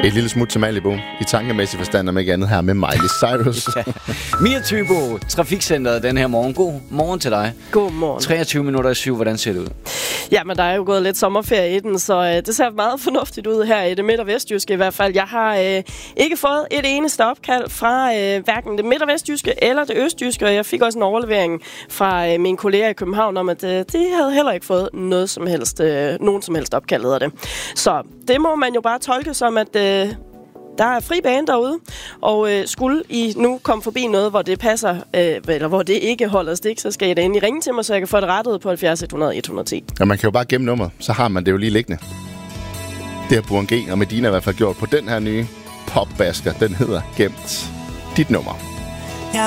Et lille smut til Malibu i tankemæssig forstand, om ikke andet her med Miley Cyrus. Ja. Mia Thybo, Trafikcenteret den her morgen. God morgen til dig. God morgen. 23 minutter i 7, hvordan ser det ud? Ja, men der er jo gået lidt sommerferie i den, så det ser meget fornuftigt ud her i det midt- og vestjyske i hvert fald. Jeg har ikke fået et eneste opkald fra hverken det midt- og vestjyske eller det østjyske, og jeg fik også en overlevering fra mine kolleger i København om, at de havde heller ikke fået noget som helst, nogen som helst opkald af det. Så det må man jo bare tolke som, at der er fri bane derude, og skulle I nu komme forbi noget, hvor det passer, eller hvor det ikke holder stik, så skal I da endelig ringe til mig, så jeg kan få det rettet på 70 100 110. Og man kan jo bare gemme nummeret, så har man det jo lige liggende. Det har Burhan G og Medina i hvert fald gjort på den her nye popbasker. Den hedder Gemt dit nummer.